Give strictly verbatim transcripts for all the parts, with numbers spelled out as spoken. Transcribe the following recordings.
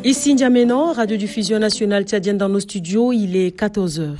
Ici N'Djamena, radiodiffusion nationale tchadienne dans nos studios, il est quatorze heures.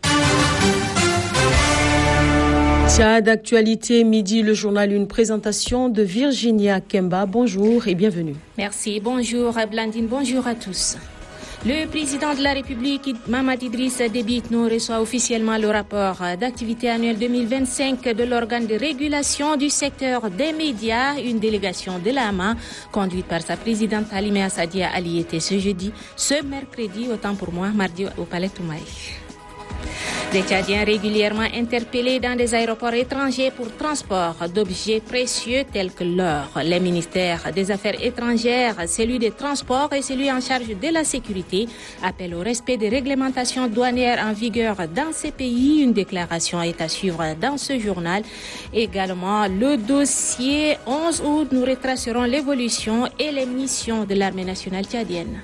Tchad, actualité, midi, le journal, une présentation de Virginia Kemba. Bonjour et bienvenue. Merci, bonjour Blandine, bonjour à tous. Le président de la République, Mahamat Idriss Déby Itno, reçoit officiellement le rapport d'activité annuelle deux mille vingt-cinq de l'organe de régulation du secteur des médias. Une délégation de l'A M A, conduite par sa présidente Halimé Sadia Ali, était ce jeudi, ce mercredi, autant pour moi, mardi au Palais Toumaï. Des Tchadiens régulièrement interpellés dans des aéroports étrangers pour transport d'objets précieux tels que l'or. Les ministères des Affaires étrangères, celui des Transports et celui en charge de la sécurité appellent au respect des réglementations douanières en vigueur dans ces pays. Une déclaration est à suivre dans ce journal. Également, le dossier onze août, nous retracerons l'évolution et les missions de l'armée nationale tchadienne.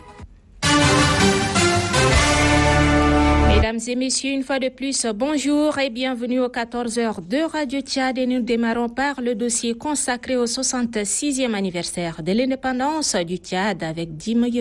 Mesdames et messieurs, une fois de plus, bonjour et bienvenue aux quatorze heures de Radio Tchad et nous démarrons par le dossier consacré au soixante-sixième anniversaire de l'indépendance du Tchad avec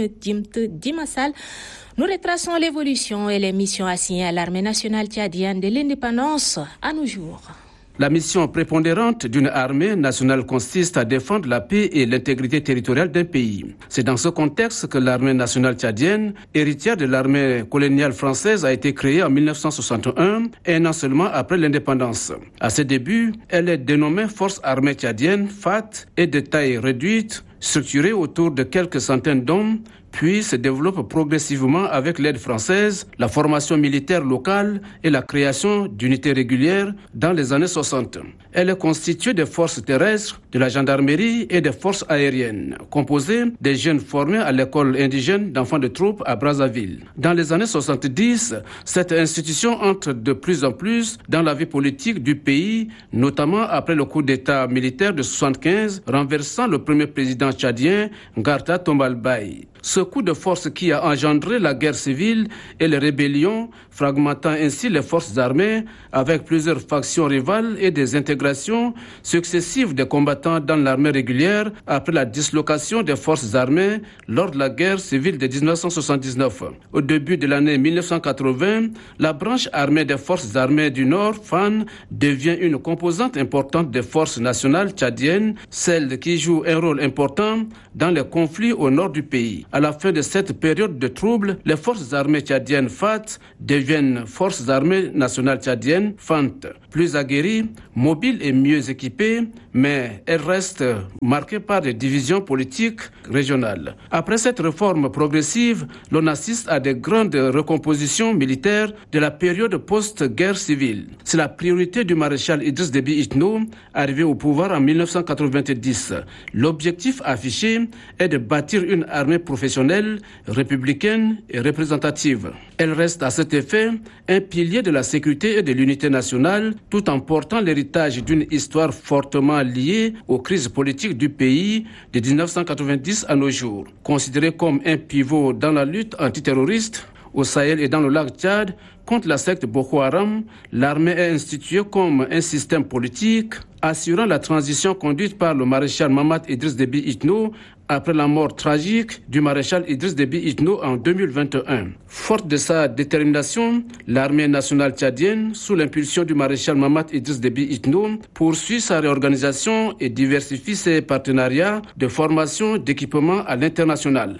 Dimassal. Nous retraçons l'évolution et les missions assignées à l'armée nationale tchadienne de l'indépendance à nos jours. La mission prépondérante d'une armée nationale consiste à défendre la paix et l'intégrité territoriale d'un pays. C'est dans ce contexte que l'armée nationale tchadienne, héritière de l'armée coloniale française, a été créée en mille neuf cent soixante et un, un an seulement après l'indépendance. À ses débuts, elle est dénommée Force armée tchadienne, F A T, et de taille réduite, structurée autour de quelques centaines d'hommes, puis se développe progressivement avec l'aide française, la formation militaire locale et la création d'unités régulières dans les années soixante. Elle est constituée des forces terrestres, de la gendarmerie et des forces aériennes, composées des jeunes formés à l'école indigène d'enfants de troupes à Brazzaville. Dans les années soixante-dix, cette institution entre de plus en plus dans la vie politique du pays, notamment après le coup d'État militaire de soixante-quinze, renversant le premier président tchadien, Ngarta Tombalbaye. Ce coup de force qui a engendré la guerre civile et les rébellions, fragmentant ainsi les forces armées avec plusieurs factions rivales et des intégrations successives des combattants dans l'armée régulière après la dislocation des forces armées lors de la guerre civile de dix-neuf cent soixante-dix-neuf. Au début de l'année mille neuf cent quatre-vingts, la branche armée des forces armées du Nord, F A N, devient une composante importante des forces nationales tchadiennes, celle qui joue un rôle important dans les conflits au nord du pays. À la fin de cette période de troubles, les forces armées tchadiennes F A T deviennent forces armées nationales tchadiennes F A N T. Plus aguerries, mobiles et mieux équipées, mais elles restent marquées par des divisions politiques régionales. Après cette réforme progressive, l'on assiste à de grandes recompositions militaires de la période post-guerre civile. C'est la priorité du maréchal Idriss Déby Itno, arrivé au pouvoir en mille neuf cent quatre-vingt-dix. L'objectif affiché est de bâtir une armée professionnelle, républicaine et représentative. Elle reste à cet effet un pilier de la sécurité et de l'unité nationale, tout en portant l'héritage d'une histoire fortement liée aux crises politiques du pays de dix-neuf cent quatre-vingt-dix à nos jours. Considérée comme un pivot dans la lutte antiterroriste au Sahel et dans le lac Tchad contre la secte Boko Haram, l'armée est instituée comme un système politique assurant la transition conduite par le maréchal Mahamat Idriss Déby Itno après la mort tragique du maréchal Idriss Déby Itno en deux mille vingt et un. Forte de sa détermination, l'armée nationale tchadienne, sous l'impulsion du maréchal Mahamat Idriss Déby Itno, poursuit sa réorganisation et diversifie ses partenariats de formation d'équipement à l'international.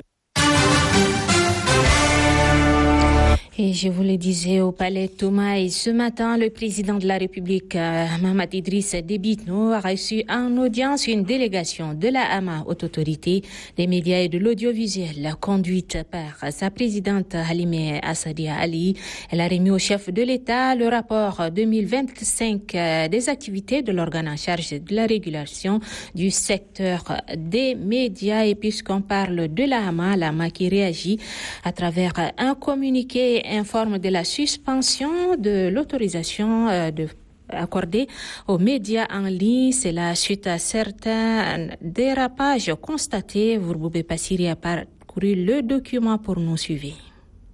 Et je vous le disais au Palais Toumaï, ce matin, le président de la République, euh, Mahamat Idriss Déby Itno, a reçu en audience une délégation de la A M A, Haute Autorité des médias et de l'audiovisuel, conduite par sa présidente Halimé Sadia Ali. Elle a remis au chef de l'État le rapport deux mille vingt-cinq euh, des activités de l'organe en charge de la régulation du secteur des médias. Et puisqu'on parle de la A M A, la A M A qui réagit à travers un communiqué informe de la suspension de l'autorisation de accordée aux médias en ligne. C'est la suite à certains dérapages constatés. Vurboubé Passiri a parcouru le document pour nous suivre.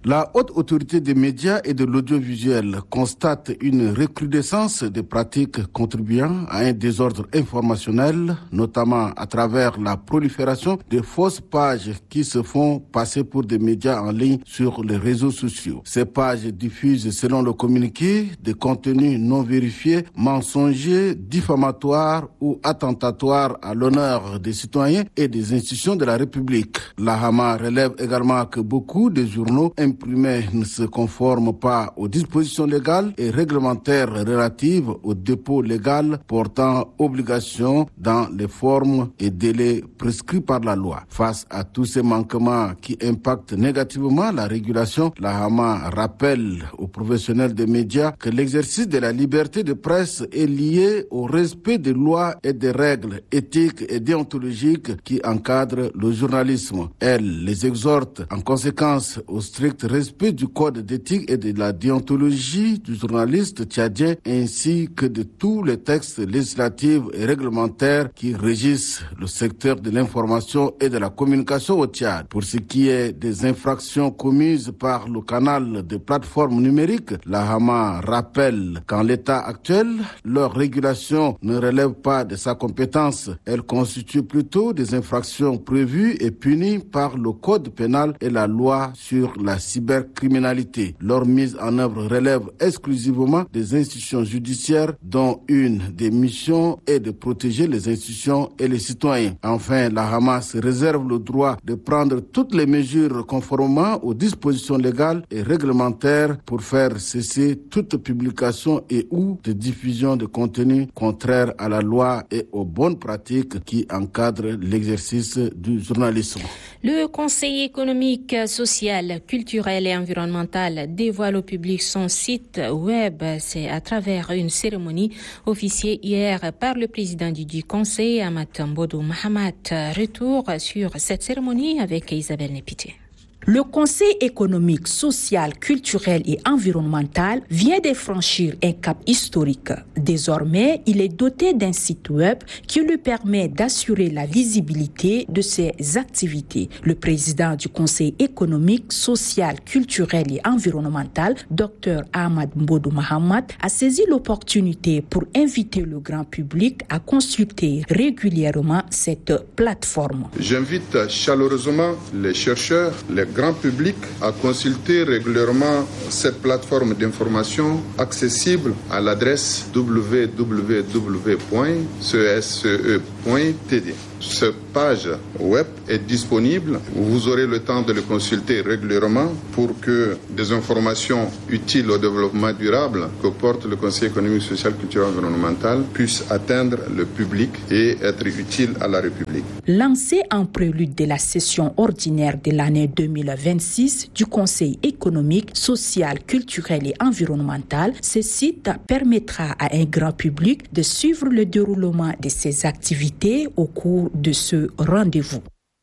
La Haute Autorité des médias et de l'audiovisuel constate une recrudescence des pratiques contribuant à un désordre informationnel, notamment à travers la prolifération de fausses pages qui se font passer pour des médias en ligne sur les réseaux sociaux. Ces pages diffusent, selon le communiqué, des contenus non vérifiés, mensongers, diffamatoires ou attentatoires à l'honneur des citoyens et des institutions de la République. La Hama relève également que beaucoup de journaux imprimés ne se conforment pas aux dispositions légales et réglementaires relatives au dépôt légal portant obligation dans les formes et délais prescrits par la loi. Face à tous ces manquements qui impactent négativement la régulation, la Hama rappelle aux professionnels des médias que l'exercice de la liberté de presse est lié au respect des lois et des règles éthiques et déontologiques qui encadrent le journalisme. Elle les exhorte en conséquence au strict respect du code d'éthique et de la déontologie du journaliste tchadien ainsi que de tous les textes législatifs et réglementaires qui régissent le secteur de l'information et de la communication au Tchad. Pour ce qui est des infractions commises par le canal de plateformes numériques, la Hama rappelle qu'en l'état actuel, leur régulation ne relève pas de sa compétence. Elle constitue plutôt des infractions prévues et punies par le code pénal et la loi sur la cybercriminalité. Leur mise en œuvre relève exclusivement des institutions judiciaires dont une des missions est de protéger les institutions et les citoyens. Enfin, la Hama se réserve le droit de prendre toutes les mesures conformément aux dispositions légales et réglementaires pour faire cesser toute publication et ou de diffusion de contenu contraire à la loi et aux bonnes pratiques qui encadrent l'exercice du journalisme. Le Conseil économique, social, culturel et environnemental dévoile au public son site web. C'est à travers une cérémonie officiée hier par le président du Conseil, Ahmad Mbodou Mahamat. Retour sur cette cérémonie avec Isabelle Népité. Le Conseil économique, social, culturel et environnemental vient de franchir un cap historique. Désormais, il est doté d'un site web qui lui permet d'assurer la visibilité de ses activités. Le président du Conseil économique, social, culturel et environnemental, Dr Ahmad Mbodou Mahamat, a saisi l'opportunité pour inviter le grand public à consulter régulièrement cette plateforme. J'invite chaleureusement les chercheurs, les grand public à consulter régulièrement cette plateforme d'information accessible à l'adresse w w w point c s c e point t d. Cette page web est disponible. Vous aurez le temps de le consulter régulièrement pour que des informations utiles au développement durable que porte le Conseil économique, social, culturel et environnemental puissent atteindre le public et être utiles à la République. Lancé en prélude de la session ordinaire de l'année deux mille vingt-six du Conseil économique, social, culturel et environnemental, ce site permettra à un grand public de suivre le déroulement de ses activités au cours de ce rendez-vous.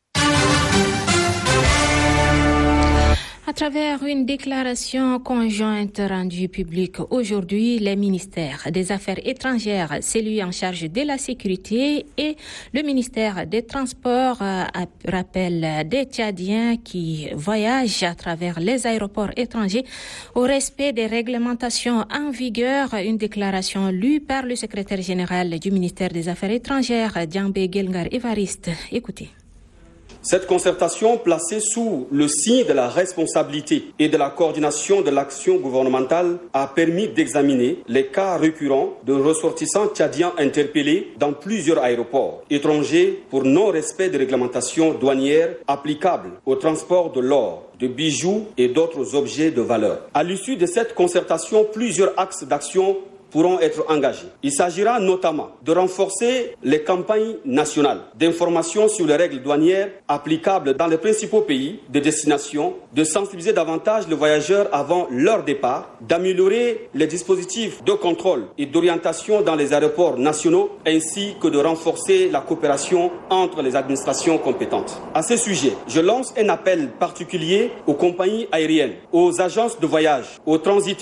À travers une déclaration conjointe rendue publique aujourd'hui, les ministères des Affaires étrangères, celui en charge de la sécurité et le ministère des Transports euh, rappellent des Tchadiens qui voyagent à travers les aéroports étrangers au respect des réglementations en vigueur. Une déclaration lue par le secrétaire général du ministère des Affaires étrangères, Djambé Gelngar Évariste. Écoutez. Cette concertation, placée sous le signe de la responsabilité et de la coordination de l'action gouvernementale, a permis d'examiner les cas récurrents de ressortissants tchadiens interpellés dans plusieurs aéroports étrangers pour non-respect des réglementations douanières applicables au transport de l'or, de bijoux et d'autres objets de valeur. À l'issue de cette concertation, plusieurs axes d'action pourront être engagés. Il s'agira notamment de renforcer les campagnes nationales d'information sur les règles douanières applicables dans les principaux pays de destination, de sensibiliser davantage les voyageurs avant leur départ, d'améliorer les dispositifs de contrôle et d'orientation dans les aéroports nationaux, ainsi que de renforcer la coopération entre les administrations compétentes. À ce sujet, je lance un appel particulier aux compagnies aériennes, aux agences de voyage, aux transiteurs,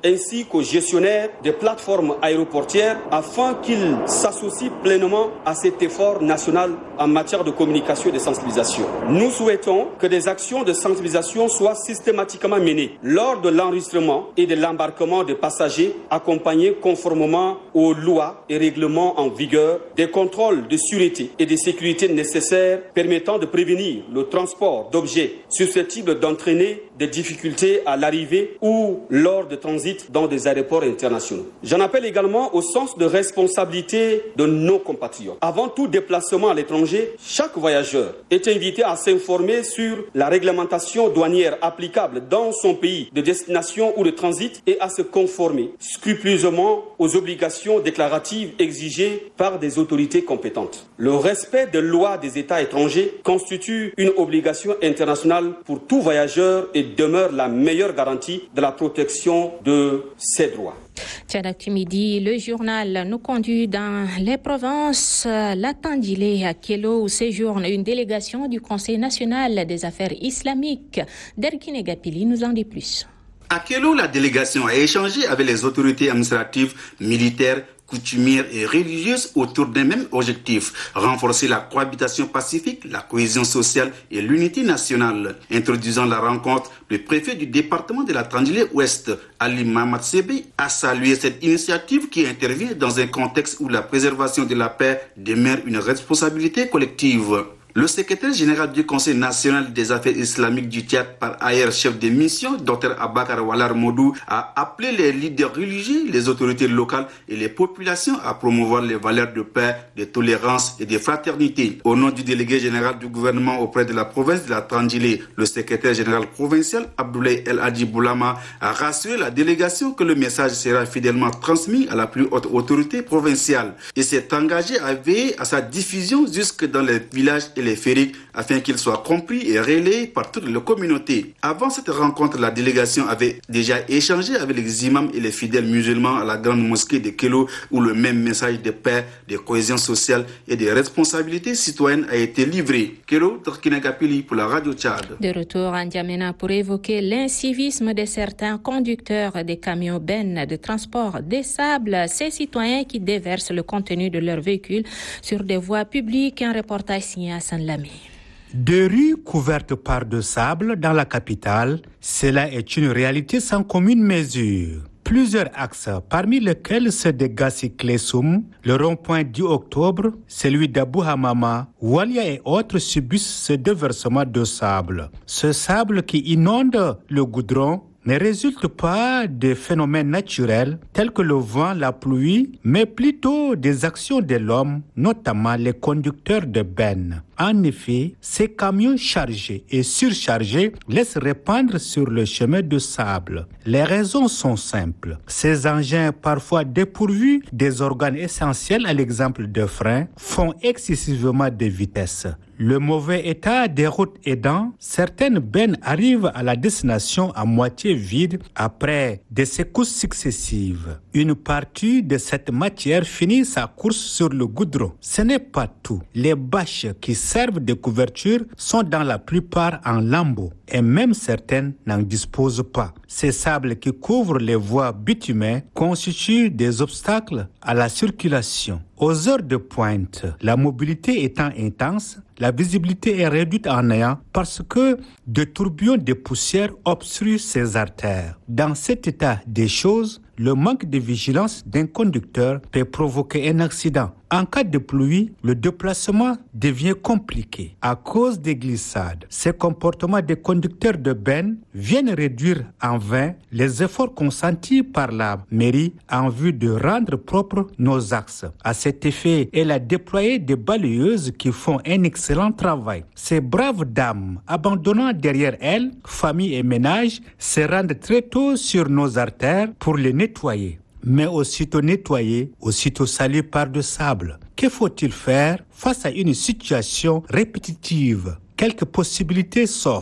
ainsi qu'aux gestionnaires des plateformes aéroportières afin qu'ils s'associent pleinement à cet effort national en matière de communication et de sensibilisation. Nous souhaitons que des actions de sensibilisation soient systématiquement menées lors de l'enregistrement et de l'embarquement des passagers, accompagnés conformément aux lois et règlements en vigueur, des contrôles de sûreté et de sécurité nécessaires permettant de prévenir le transport d'objets susceptibles d'entraîner des difficultés à l'arrivée ou lors de transit dans des aéroports internationaux. J'en appelle également au sens de responsabilité de nos compatriotes. Avant tout déplacement à l'étranger, chaque voyageur est invité à s'informer sur la réglementation douanière applicable dans son pays de destination ou de transit et à se conformer scrupuleusement aux obligations déclaratives exigées par des autorités compétentes. Le respect des lois des États étrangers constitue une obligation internationale pour tout voyageur et demeure la meilleure garantie de la protection de ses droits. Tchadactu Midi, le journal nous conduit dans les provinces. La Tandilé à Kélo où séjourne une délégation du Conseil national des affaires islamiques. Derkine Gapili nous en dit plus. À Kélo, la délégation a échangé avec les autorités administratives, militaires, coutumières et religieuses autour d'un même objectif, renforcer la cohabitation pacifique, la cohésion sociale et l'unité nationale. Introduisant la rencontre, le préfet du département de la Tandilé-Ouest, Ali Mahamat Sebi, a salué cette initiative qui intervient dans un contexte où la préservation de la paix demeure une responsabilité collective. Le secrétaire général du Conseil national des affaires islamiques du Tchad, par ailleurs chef de mission, Dr Abakar Walar Modou, a appelé les leaders religieux, les autorités locales et les populations à promouvoir les valeurs de paix, de tolérance et de fraternité. Au nom du délégué général du gouvernement auprès de la province de la Tandilé, le secrétaire général provincial Abdoulaye El Hadji Boulama a rassuré la délégation que le message sera fidèlement transmis à la plus haute autorité provinciale et s'est engagé à veiller à sa diffusion jusque dans les villages et les fériques afin qu'il soit compris et relayé par toute la communauté. Avant cette rencontre, la délégation avait déjà échangé avec les imams et les fidèles musulmans à la grande mosquée de Kélo où le même message de paix, de cohésion sociale et de responsabilité citoyenne a été livré. Kélo, Tarkina Kapili pour la radio Tchad. De retour à N'Djamena pour évoquer l'incivisme de certains conducteurs des camions bennes de transport des sables, ces citoyens qui déversent le contenu de leur véhicule sur des voies publiques. Un reportage signé à Saint-Lamé. Deux rues couvertes par de sable dans la capitale, cela est une réalité sans commune mesure. Plusieurs axes, parmi lesquels ceux de Gassi Klesoum, le rond-point du octobre, celui d'Abou Hamama, Walia et autres subissent ce déversement de sable. Ce sable qui inonde le goudron ne résulte pas de phénomènes naturels tels que le vent, la pluie, mais plutôt des actions de l'homme, notamment les conducteurs de bennes. En effet, ces camions chargés et surchargés laissent répandre sur le chemin de sable. Les raisons sont simples. Ces engins, parfois dépourvus des organes essentiels à l'exemple de freins, font excessivement de vitesse. Le mauvais état des routes aidant, certaines bennes arrivent à la destination à moitié vide après des secousses successives. Une partie de cette matière finit sa course sur le goudron. Ce n'est pas tout. Les bâches qui servent de couverture sont dans la plupart en lambeaux et même certaines n'en disposent pas. Ces sables qui couvrent les voies bitumées constituent des obstacles à la circulation. Aux heures de pointe, la mobilité étant intense, la visibilité est réduite en néant parce que de tourbillons de poussière obstruent ces artères. Dans cet état des choses, le manque de vigilance d'un conducteur peut provoquer un accident. En cas de pluie, le déplacement devient compliqué à cause des glissades. Ces comportements des conducteurs de bennes viennent réduire en vain les efforts consentis par la mairie en vue de rendre propres nos axes. À cet effet, elle a déployé des balayeuses qui font un excellent travail. Ces braves dames, abandonnant derrière elles famille et ménage, se rendent très tôt sur nos artères pour les nettoyer. Mais aussitôt nettoyé, aussitôt sali par de sable. Que faut-il faire face à une situation répétitive? Quelques possibilités s'offrent.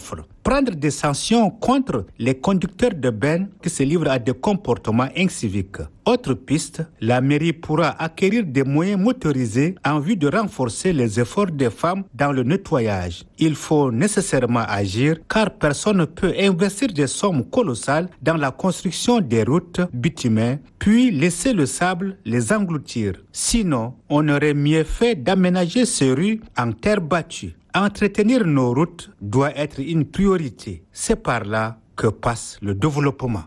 prendre des sanctions contre les conducteurs de bennes qui se livrent à des comportements inciviques. Autre piste, la mairie pourra acquérir des moyens motorisés en vue de renforcer les efforts des femmes dans le nettoyage. Il faut nécessairement agir car personne ne peut investir des sommes colossales dans la construction des routes bitumées puis laisser le sable les engloutir. Sinon, on aurait mieux fait d'aménager ces rues en terre battue. Entretenir nos routes doit être une priorité. C'est par là que passe le développement.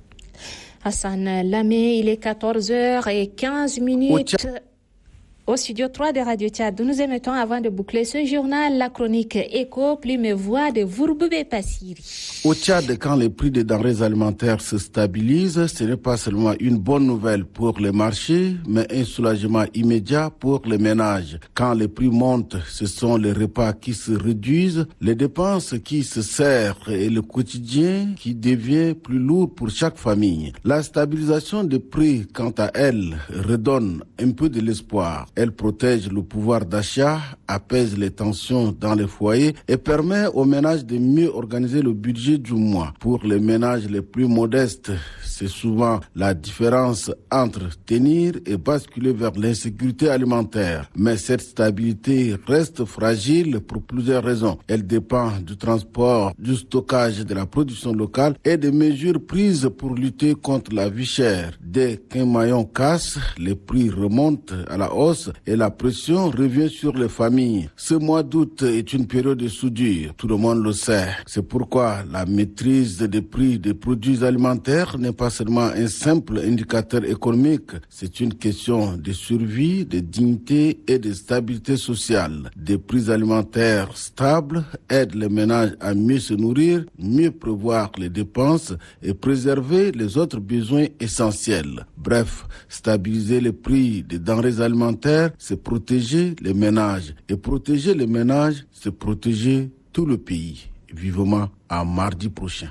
Hassan Lamé, il est quatorze heures quinze minutes. Au studio trois de Radio Tchad, nous émettons avant de boucler ce journal la chronique Éco, plume et voix de Vourbebe Passiri. Au Tchad, quand les prix des denrées alimentaires se stabilisent, ce n'est pas seulement une bonne nouvelle pour les marchés, mais un soulagement immédiat pour les ménages. Quand les prix montent, ce sont les repas qui se réduisent, les dépenses qui se serrent et le quotidien qui devient plus lourd pour chaque famille. La stabilisation des prix, quant à elle, redonne un peu de l'espoir. Elle protège le pouvoir d'achat, apaise les tensions dans les foyers et permet aux ménages de mieux organiser le budget du mois. Pour les ménages les plus modestes, c'est souvent la différence entre tenir et basculer vers l'insécurité alimentaire. Mais cette stabilité reste fragile pour plusieurs raisons. Elle dépend du transport, du stockage de la production locale et des mesures prises pour lutter contre la vie chère. Dès qu'un maillon casse, les prix remontent à la hausse et la pression revient sur les familles. Ce mois d'août est une période de soudure, tout le monde le sait. C'est pourquoi la maîtrise des prix des produits alimentaires n'est pas seulement un simple indicateur économique, c'est une question de survie, de dignité et de stabilité sociale. Des prix alimentaires stables aident les ménages à mieux se nourrir, mieux prévoir les dépenses et préserver les autres besoins essentiels. Bref, stabiliser les prix des denrées alimentaires, c'est protéger les ménages. Et protéger les ménages, c'est protéger tout le pays. Vivement à mardi prochain.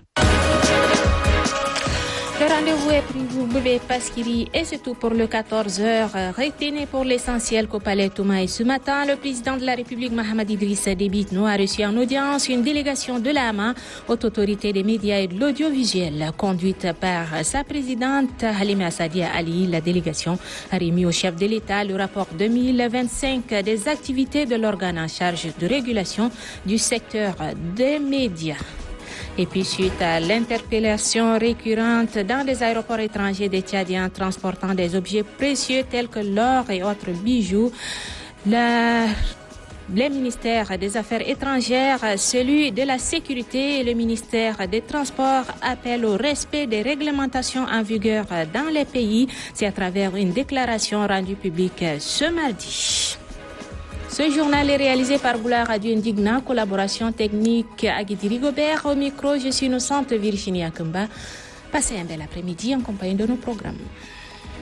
Le rendez-vous est pris pour Bébé Paskiri et c'est tout pour le quatorze heures. Retenez pour l'essentiel qu'au Palais Toumaï ce matin, le président de la République, Mahamad Idriss Déby Itno, a reçu en audience une délégation de l'A M A, Haute Autorité des médias et de l'audiovisuel, conduite par sa présidente Halima Sadia Ali. La délégation a remis au chef de l'État le rapport deux mille vingt-cinq des activités de l'organe en charge de régulation du secteur des médias. Et puis, suite à l'interpellation récurrente dans les aéroports étrangers des Tchadiens transportant des objets précieux tels que l'or et autres bijoux, la... les ministères des Affaires étrangères, celui de la Sécurité et le ministère des Transports appellent au respect des réglementations en vigueur dans les pays. C'est à travers une déclaration rendue publique ce mardi. Ce journal est réalisé par Boula Radio Indigna, collaboration technique Aguidi Rigobert. Au micro, je suis innocente Virginie Akamba. Passez un bel après-midi en compagnie de nos programmes.